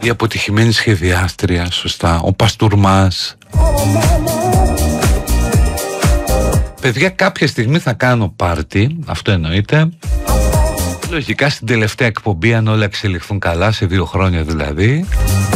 η αποτυχημένη σχεδιάστρια, σωστά, ο Παστούρμας. Παιδιά, κάποια στιγμή θα κάνω πάρτι, αυτό εννοείται. Λογικά στην τελευταία εκπομπή, αν όλα εξελιχθούν καλά, σε 2 χρόνια δηλαδή.